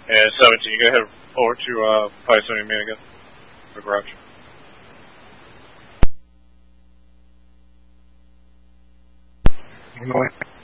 And 17, you go ahead over to Pioneer Man again. The garage. I'm going.